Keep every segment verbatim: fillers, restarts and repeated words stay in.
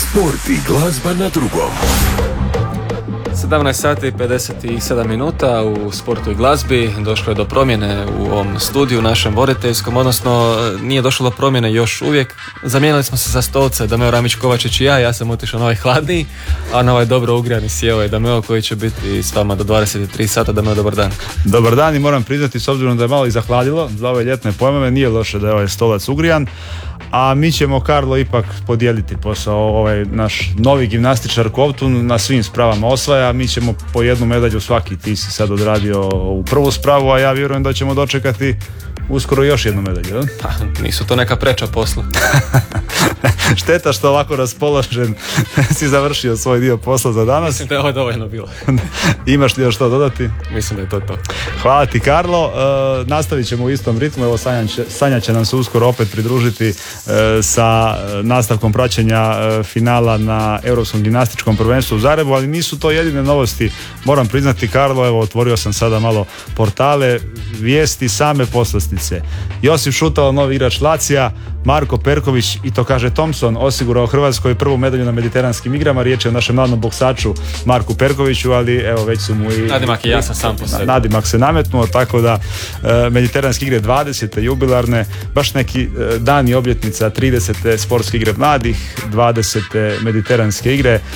Sport i glazba na drugom. sedamnaest sati i pedeset sedam minuta u Sportu i glazbi. Došlo je do promjene u ovom studiju našem voditeljskom, odnosno nije došlo do promjene još uvijek. Zamijenili smo se za stolce, Dameo Ramić Kovačić i ja. Ja sam otišao na ovaj hladniji, a na ovaj dobro ugrijani sjeo je Dameo koji će biti s vama do dvadeset tri sata. Dameo, dobar dan. Dobar dan, i moram priznati, s obzirom da je malo i zahladilo za ove ljetne pojmove, nije loše da je ovaj stolac ugrijan. A mi ćemo, Karlo, ipak podijeliti posao. Ovaj naš novi gimnastičar Kovtun na svim spravama osvaja. Mi ćemo po jednu medalju svaki. Ti si sad odradio u prvu spravu, a ja vjerujem da ćemo dočekati uskoro još jednu medalju. Ne? Pa, nisu to neka preča posla. Šteta što ovako raspoložen si završio svoj dio posla za danas. Mislim da je ovo dovoljno bilo. Imaš li još što dodati? Mislim da je to to. Hvala ti, Karlo. E, nastavit ćemo u istom ritmu. Evo, Sanja će, Sanja će nam se uskoro opet pridružiti e, sa nastavkom praćenja e, finala na Europskom gimnastičkom prvenstvu u Zagrebu, ali nisu to jedine novosti. Moram priznati, Karlo, evo, otvorio sam sada malo portale, vijesti same poslastice. Josip Šutalo, novi igrač Lacija, Marko Perković, i to kaže Thompson, osigurao Hrvatskoj prvu medalju na mediteranskim igrama. Riječ je o našem mladom boksaču Marku Perkoviću, ali evo već su mu i nadimak je jasan sam po sebi. Nadimak se nametnuo, tako da e, mediteranske igre dvadesete jubilarne, baš neki e, dan i obljetnica tridesete sportske igre mladih, dvadesete mediteranske igre e,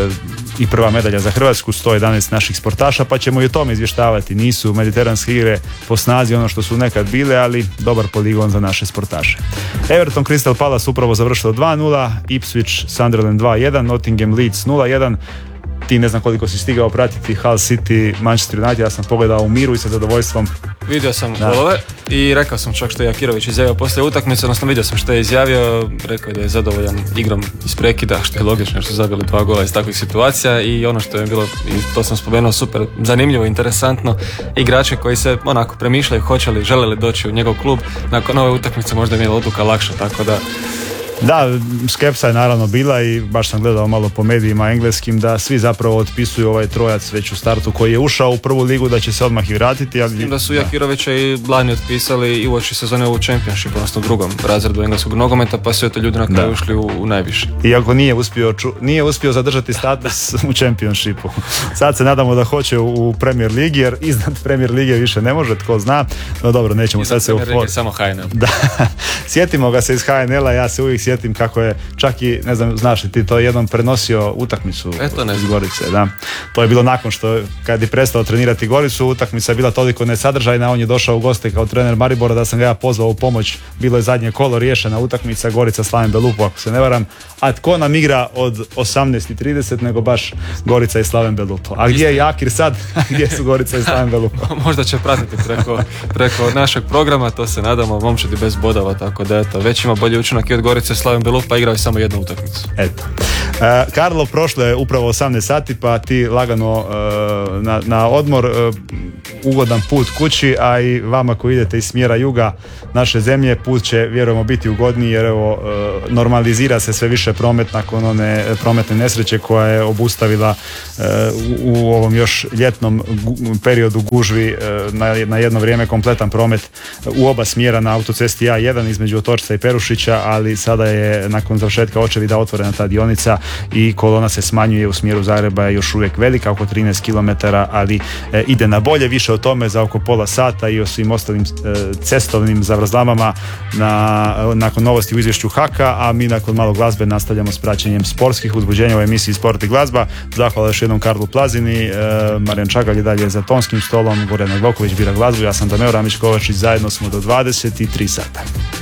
i prva medalja za Hrvatsku, sto jedanaest naših sportaša, pa ćemo i o tome izvještavati. Nisu mediteranske igre po snazi ono što su nekad bile, ali dobar poligon za naše sportaše. Everton Crystal Palace upravo završilo dva nula, Ipswich Sunderland dva jedan, Nottingham Leeds nula jedan. Ti ne znam koliko si stigao pratiti Hull City Manchester United, ja sam pogledao u miru i sa zadovoljstvom. Vidio sam golove i rekao sam čak što je Jakirović izjavio poslije utakmice, odnosno vidio sam što je izjavio, rekao je da je zadovoljan igrom iz prekida, što je logično jer su zabili dva gola iz takvih situacija, i ono što je bilo, i to sam spomenuo, super zanimljivo, interesantno, igrači koji se onako premišljaju hoće li, žele li doći u njegov klub, nakon ove utakmice možda je bila odluka lakša, tako da. Da, skepsa je naravno bila i baš sam gledao malo po medijima engleskim da svi zapravo otpisuju ovaj trojac već u startu koji je ušao u prvu ligu, da će se odmah i vratiti. Ali... S tim da su Jakirovića i lani otpisali i uoči sezone u Championship, odnosno drugom razredu engleskog nogometa, pa su eto ljudi na kraju ušli u, u najviši. Iako nije uspio, ču, nije uspio zadržati status u Championshipu. Sad se nadamo da hoće u, u Premier Ligi, jer iznad Premier Lige više ne može, tko zna. No dobro, nećemo iznad sad se u for... samo H N L. Da, sjetimo ga se iz H N L-a, ja se uvijek sjetim kako je čak i, ne znam, znaš li ti to, jednom prenosio utakmicu iz Gorice, da. To je bilo nakon što, kad je prestao trenirati Goricu, utakmica je bila toliko nesadržajna, on je došao u goste kao trener Maribora, da sam ga ja pozvao u pomoć. Bilo je zadnje kolo, riješena utakmica Gorica Slaven Belupo, ako se ne varam. A tko nam igra od osamnaest i trideset nego baš Gorica i Slaven Belupo. A gdje je Jakir sad? Gdje su Gorica i Slaven Belupo? Možda će pratiti preko, preko našeg programa, to se nadamo, momčadi bez bodova, tako da eto, već ima bolji učinak i od Gorice Slaven Belupo, pa igrao je samo jednu utakmicu. Eto. E, Karlo, prošlo je upravo osamnaest sati, pa ti lagano e, na, na odmor, e, ugodan put kući, a i vama koji idete iz smjera juga naše zemlje, put će, vjerujemo, biti ugodniji, jer evo, e, normalizira se sve više promet nakon one prometne nesreće koja je obustavila e, u, u ovom još ljetnom gu, periodu gužvi e, na, na jedno vrijeme kompletan promet u oba smjera na autocesti A jedan između Otočca i Perušića, ali sada je nakon završetka očevida otvorena ta dionica i kolona se smanjuje u smjeru Zagreba, je još uvijek velika, oko trinaest kilometara, ali e, ide na bolje. Više o tome za oko pola sata i o svim ostalim e, cestovnim zavrzlamama na, nakon novosti u izvješću Haka, a mi nakon malo glazbe nastavljamo s praćenjem sportskih uzbuđenja u emisiji Sport i glazba. Zahvala još jednom Karlu Plazini, e, Marijan Čagalj dalje za tonskim stolom, Gorana Gloković bira glazbu, ja sam Dameo Ramić Kovačić, zajedno smo do dvadeset tri sata.